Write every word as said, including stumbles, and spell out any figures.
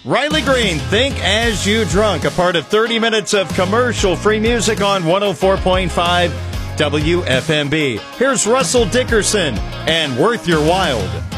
Riley Green, Think As You Drunk, a part of thirty minutes of commercial-free music on one oh four point five W F M B. Here's Russell Dickerson and Worth Your Wild.